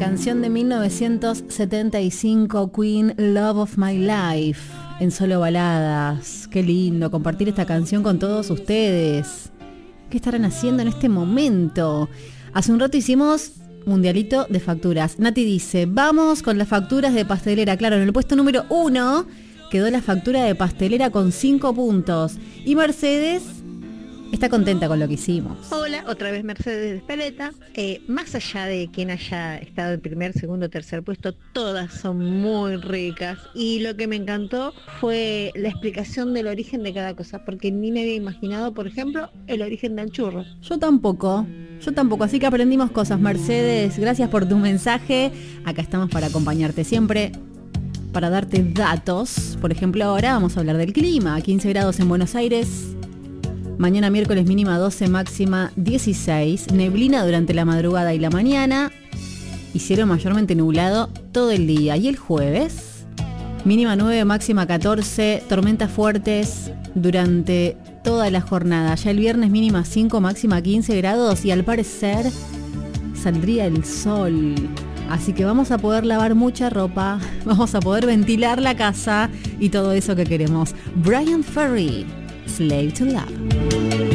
canción de 1975, Queen, Love of My Life, en Solo Baladas. Qué lindo compartir esta canción con todos ustedes. ¿Qué estarán haciendo en este momento? Hace un rato hicimos mundialito de facturas. Nati dice, vamos con las facturas de pastelera. Claro, en el puesto número 1 quedó la factura de pastelera con 5 puntos. Y Mercedes está contenta con lo que hicimos. Hola, otra vez Mercedes de Espeleta. Más allá de quien haya estado en primer, segundo, tercer puesto, todas son muy ricas. Y lo que me encantó fue la explicación del origen de cada cosa, porque ni me había imaginado, por ejemplo, el origen del churro. Yo tampoco, así que aprendimos cosas. Mercedes, gracias por tu mensaje. Acá estamos para acompañarte siempre, para darte datos. Por ejemplo, ahora vamos a hablar del clima. 15 grados en Buenos Aires. Mañana miércoles mínima 12, máxima 16. Neblina durante la madrugada y la mañana. Y cielo mayormente nublado todo el día. Y el jueves, mínima 9, máxima 14. Tormentas fuertes durante toda la jornada. Ya el viernes mínima 5, máxima 15 grados. Y al parecer saldría el sol. Así que vamos a poder lavar mucha ropa. Vamos a poder ventilar la casa y todo eso que queremos. Bryan Ferry, Slave to Love.